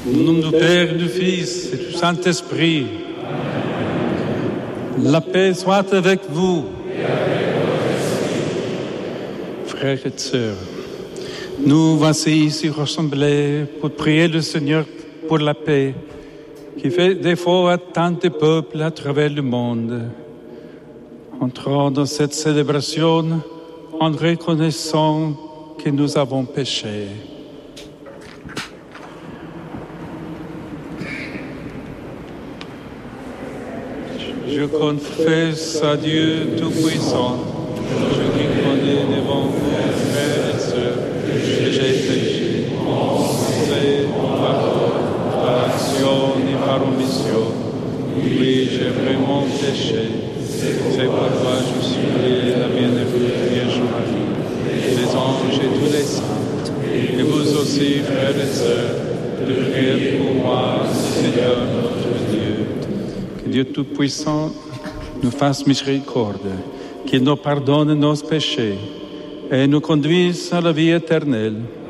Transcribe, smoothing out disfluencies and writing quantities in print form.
Au nom du Père, du Fils et du Saint-Esprit. La paix soit avec vous. Frères et sœurs, nous voici ici rassemblés pour prier le Seigneur pour la paix qui fait défaut à tant de peuples à travers le monde. Entrons dans cette célébration en reconnaissant que nous avons péché. Je confesse à Dieu Tout-Puissant, je reconnais devant vous, frères et sœurs, que j'ai péché, en pensée, par action et par omission. Oui, j'ai vraiment péché. C'est pourquoi je supplie la bienheureuse Vierge Marie, les anges et tous les saints, et vous aussi, frères et sœurs, de prier pour moi, Seigneur notre Dieu. Que Dieu Tout-Puissant nous fasse miséricorde, qu'il nous pardonne nos péchés et nous conduise à la vie éternelle.